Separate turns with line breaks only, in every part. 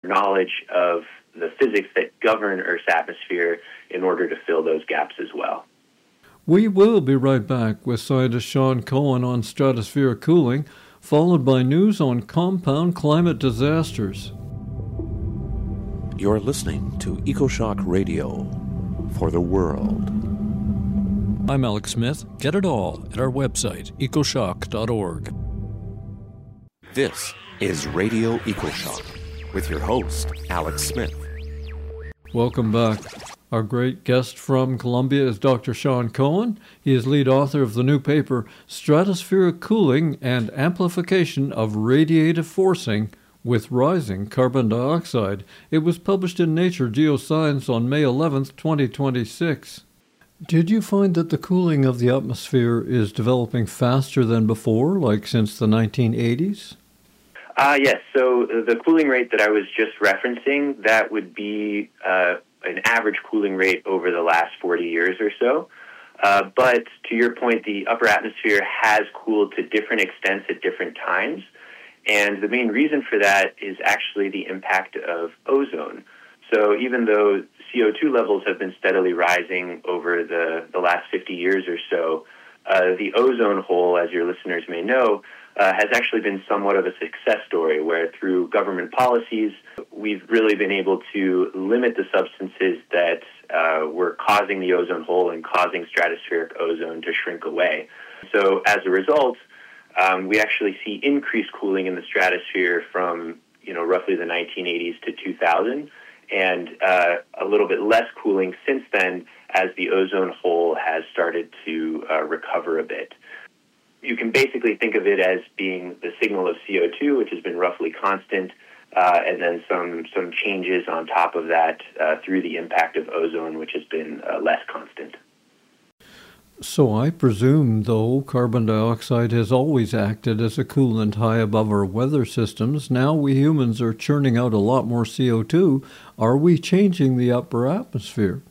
knowledge of the physics that govern Earth's atmosphere in order to fill those gaps as well.
We will be right back with scientist Sean Cohen on stratospheric cooling, followed by news on compound climate disasters.
You're listening to EcoShock Radio for the world.
I'm Alex Smith. Get it all at our website, ecoshock.org.
This is Radio EcoShock with your host, Alex Smith.
Welcome back. Our great guest from Columbia is Dr. Sean Cohen. He is lead author of the new paper, Stratospheric Cooling and Amplification of Radiative Forcing with Rising Carbon Dioxide. It was published in Nature Geoscience on May 11th, 2026. Did you find that the cooling of the atmosphere is developing faster than before, like since the 1980s?
Yes. So the cooling rate that I was just referencing, that would be an average cooling rate over the last 40 years or so. But to your point, the upper atmosphere has cooled to different extents at different times. And the main reason for that is actually the impact of ozone. So even though CO2 levels have been steadily rising over the last 50 years or so, the ozone hole, as your listeners may know, has actually been somewhat of a success story where through government policies, we've really been able to limit the substances that were causing the ozone hole and causing stratospheric ozone to shrink away. So as a result, we actually see increased cooling in the stratosphere from, roughly the 1980s to 2000, and a little bit less cooling since then as the ozone hole has started to recover a bit. You can basically think of it as being the signal of CO2, which has been roughly constant, and then some changes on top of that through the impact of ozone, which has been less constant.
So I presume, though, carbon dioxide has always acted as a coolant high above our weather systems. Now we humans are churning out a lot more CO2. Are we changing the upper atmosphere?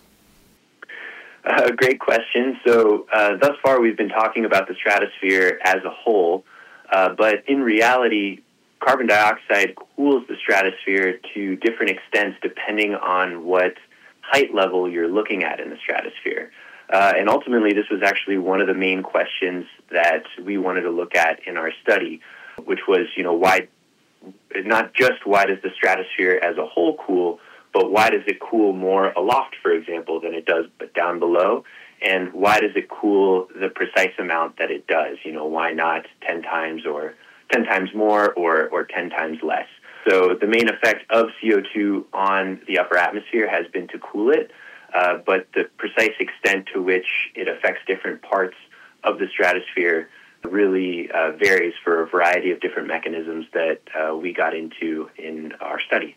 Great question. So thus far we've been talking about the stratosphere as a whole, but in reality, carbon dioxide cools the stratosphere to different extents depending on what height level you're looking at in the stratosphere. And ultimately, this was actually one of the main questions that we wanted to look at in our study, which was, why, not just why does the stratosphere as a whole cool, but why does it cool more aloft, for example, than it does but down below? And why does it cool the precise amount that it does? Why not 10 times or 10 times more or 10 times less? So the main effect of CO2 on the upper atmosphere has been to cool it. But the precise extent to which it affects different parts of the stratosphere really varies for a variety of different mechanisms that we got into in our study.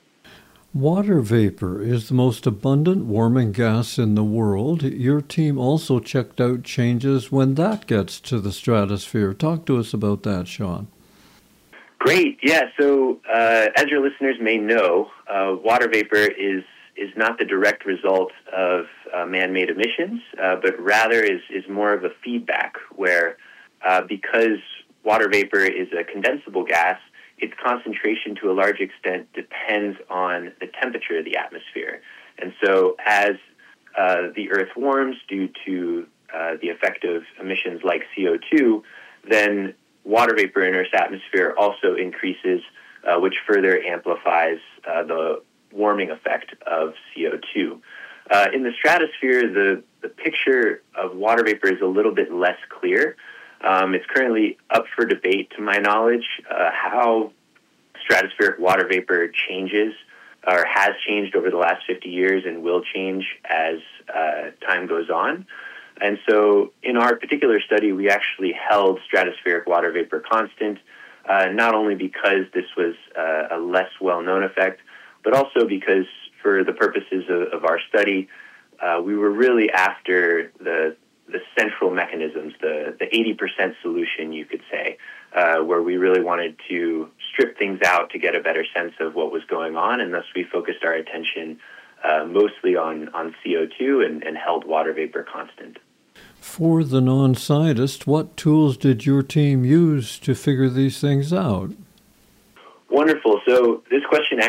Water vapor is the most abundant warming gas in the world. Your team also checked out changes when that gets to the stratosphere. Talk to us about that, Sean.
Great. Yeah, so as your listeners may know, water vapor is not the direct result of man-made emissions, but rather is more of a feedback where because water vapor is a condensable gas, its concentration to a large extent depends on the temperature of the atmosphere. And so as the Earth warms due to the effect of emissions like CO2, then water vapor in Earth's atmosphere also increases, which further amplifies the warming effect of CO2. In the stratosphere, the picture of water vapor is a little bit less clear. It's currently up for debate, to my knowledge, how stratospheric water vapor changes or has changed over the last 50 years and will change as time goes on. And so in our particular study, we actually held stratospheric water vapor constant, not only because this was a less well-known effect, but also because for the purposes of our study, we were really after the central mechanisms, the 80% solution, you could say, where we really wanted to strip things out to get a better sense of what was going on, and thus we focused our attention mostly on CO2 and held water vapor constant.
For the non-scientist, what tools did your team use to figure these things out?
Wonderful. So this question